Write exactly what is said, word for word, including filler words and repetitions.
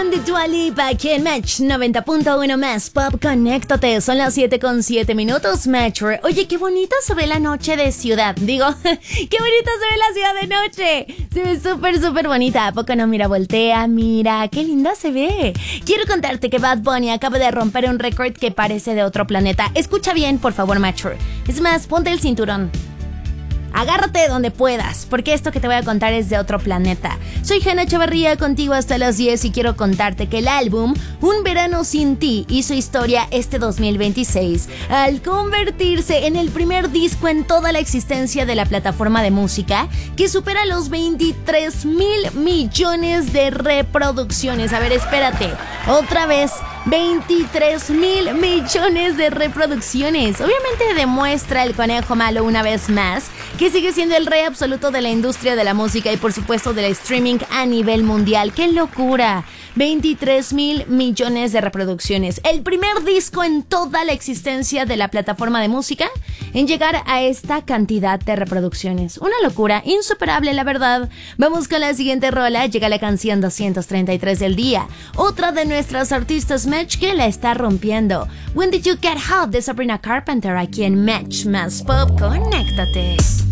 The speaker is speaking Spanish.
One de Dua Lipa aquí en Match noventa punto uno más Pop. Conéctate, son las siete con siete minutos, Metro. Oye, qué bonita se ve la noche de ciudad. Digo, qué bonita se ve la ciudad de noche. Se ve súper, súper bonita. ¿A poco no? Mira, voltea, mira, qué linda se ve. Quiero contarte que Bad Bunny acaba de romper un récord que parece de otro planeta. Escucha bien, por favor, Metro. Es más, ponte el cinturón. Agárrate de donde puedas, porque esto que te voy a contar es de otro planeta. Soy Hanna Echeverría, contigo hasta las diez, y quiero contarte que el álbum Un Verano Sin Ti hizo historia este dos mil veintiséis al convertirse en el primer disco en toda la existencia de la plataforma de música que supera los veintitrés mil millones de reproducciones. A ver, espérate, otra vez, veintitrés mil millones de reproducciones. Obviamente demuestra el conejo malo una vez más que sigue siendo el rey absoluto de la industria de la música y por supuesto del streaming a nivel mundial. ¡Qué locura! veintitrés mil millones de reproducciones. El primer disco en toda la existencia de la plataforma de música en llegar a esta cantidad de reproducciones. Una locura, insuperable la verdad. Vamos con la siguiente rola. Llega la canción doscientos treinta y tres del día. Otra de nuestras artistas Match que la está rompiendo. When Did You Get Hot de Sabrina Carpenter aquí en Match más Pop. Conéctate.